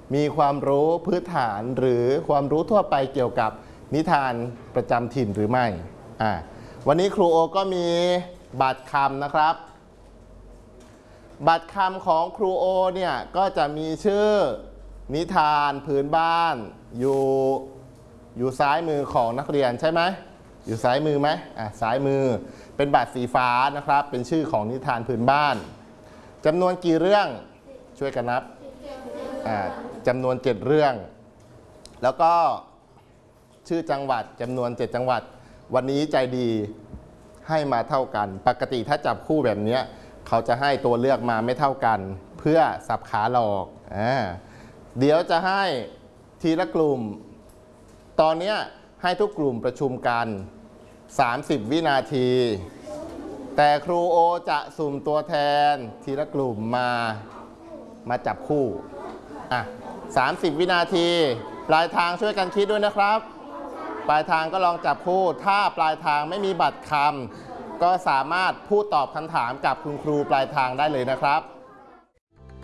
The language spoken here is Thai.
มีความรู้พื้นฐานหรือความรู้ทั่วไปเกี่ยวกับนิทานประจำถิ่นหรือไม่วันนี้ครูโอก็มีบัตรคำนะครับบัตรคำของครูโอเนี่ยก็จะมีชื่อนิทานพื้นบ้านอยู่ซ้ายมือของนักเรียนใช่ไหมอยู่ซ้ายมือไหมซ้ายมือเป็นบัตรสีฟ้านะครับเป็นชื่อของนิทานพื้นบ้านจำนวนกี่เรื่องช่วยกันนับจำนวน7เรื่องแล้วก็ชื่อจังหวัดจำนวน7จังหวัดวันนี้ใจดีให้มาเท่ากันปกติถ้าจับคู่แบบนี้เขาจะให้ตัวเลือกมาไม่เท่ากันเพื่อสับขาหลอกเดี๋ยวจะให้ทีละกลุ่มตอนนี้ให้ทุกกลุ่มประชุมกัน30วินาทีแต่ครูโอจะสุ่มตัวแทนทีละกลุ่มมาจับคู่30วินาทีปลายทางช่วยกันคิดด้วยนะครับปลายทางก็ลองจับคู่ถ้าปลายทางไม่มีบัตรคำก็สามารถพูดตอบคำถามกับคุณครูปลายทางได้เลยนะครับ